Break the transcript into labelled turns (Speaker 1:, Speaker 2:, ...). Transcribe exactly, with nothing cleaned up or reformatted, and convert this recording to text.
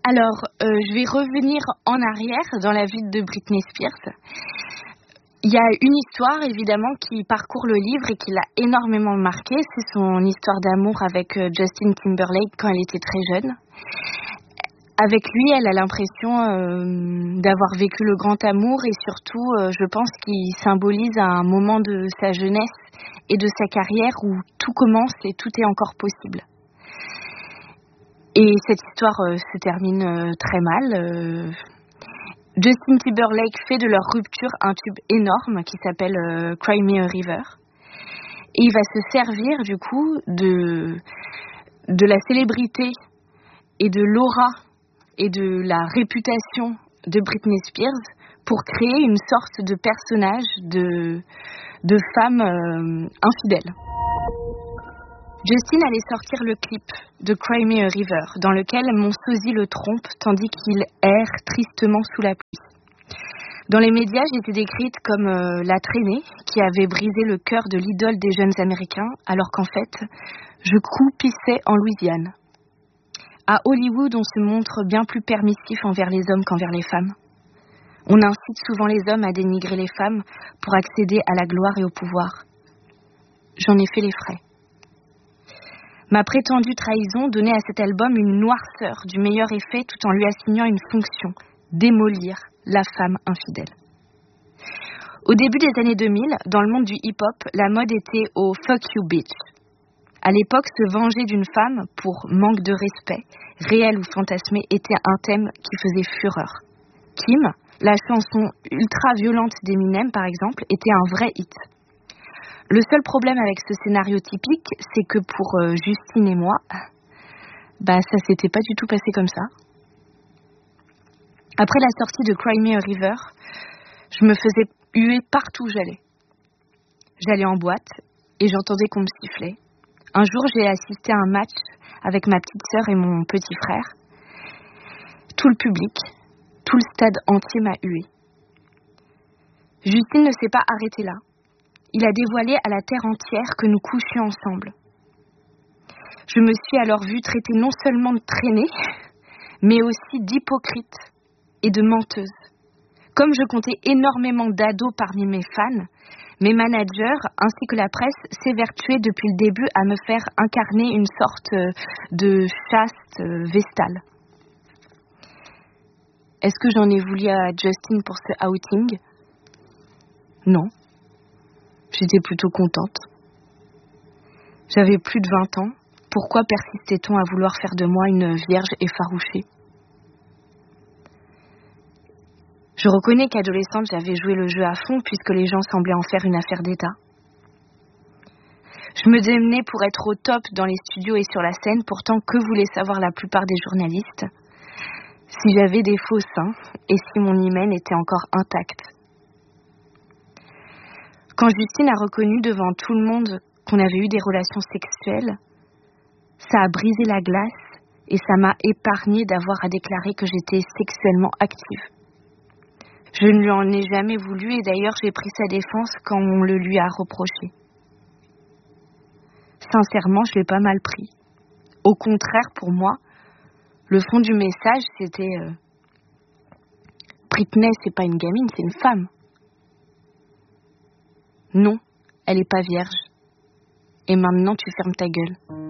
Speaker 1: Alors, euh, je vais revenir en arrière dans la vie de Britney Spears. Il y a une histoire, évidemment, qui parcourt le livre et qui l'a énormément marquée. C'est son histoire d'amour avec euh, Justin Timberlake quand elle était très jeune. Avec lui, elle a l'impression euh, d'avoir vécu le grand amour et surtout, euh, je pense qu'il symbolise un moment de sa jeunesse et de sa carrière où tout commence et tout est encore possible. Et cette histoire euh, se termine euh, très mal. Euh, Justin Timberlake fait de leur rupture un tube énorme qui s'appelle euh, Cry Me a River. Et il va se servir du coup de, de la célébrité et de l'aura et de la réputation de Britney Spears pour créer une sorte de personnage de, de femme euh, infidèle. Justin allait sortir le clip de Cry Me a River, dans lequel mon sosie le trompe tandis qu'il erre tristement sous la pluie. Dans les médias, j'étais décrite comme euh, la traînée qui avait brisé le cœur de l'idole des jeunes Américains, alors qu'en fait, je croupissais en Louisiane. À Hollywood, on se montre bien plus permissif envers les hommes qu'envers les femmes. On incite souvent les hommes à dénigrer les femmes pour accéder à la gloire et au pouvoir. J'en ai fait les frais. Ma prétendue trahison donnait à cet album une noirceur du meilleur effet tout en lui assignant une fonction, démolir la femme infidèle. Au début des années deux mille, dans le monde du hip-hop, la mode était au « fuck you bitch ». À l'époque, se venger d'une femme pour manque de respect, réel ou fantasmé, était un thème qui faisait fureur. Kim, la chanson ultra-violente d'Eminem par exemple, était un vrai hit. Le seul problème avec ce scénario typique, c'est que pour euh, Justine et moi, bah ça s'était pas du tout passé comme ça. Après la sortie de Cry Me a River, je me faisais huer partout où j'allais. J'allais en boîte et j'entendais qu'on me sifflait. Un jour, j'ai assisté à un match avec ma petite sœur et mon petit frère. Tout le public, tout le stade entier m'a hué. Justine ne s'est pas arrêtée là. Il a dévoilé à la terre entière que nous couchions ensemble. Je me suis alors vue traitée non seulement de traînée, mais aussi d'hypocrite et de menteuse. Comme je comptais énormément d'ados parmi mes fans, mes managers ainsi que la presse s'évertuaient depuis le début à me faire incarner une sorte de chaste vestale. Est-ce que j'en ai voulu à Justin pour ce outing ? Non. J'étais plutôt contente. J'avais plus de vingt ans. Pourquoi persistait-on à vouloir faire de moi une vierge effarouchée ? Je reconnais qu'adolescente, j'avais joué le jeu à fond puisque les gens semblaient en faire une affaire d'État. Je me démenais pour être au top dans les studios et sur la scène, pourtant que voulaient savoir la plupart des journalistes ? Si j'avais des faux seins et si mon hymen était encore intact. Quand Justine a reconnu devant tout le monde qu'on avait eu des relations sexuelles, ça a brisé la glace et ça m'a épargné d'avoir à déclarer que j'étais sexuellement active. Je ne lui en ai jamais voulu et d'ailleurs j'ai pris sa défense quand on le lui a reproché. Sincèrement, je l'ai pas mal pris. Au contraire, pour moi, le fond du message, c'était euh, Britney, c'est pas une gamine, c'est une femme. Non, elle est pas vierge. Et maintenant, tu fermes ta gueule.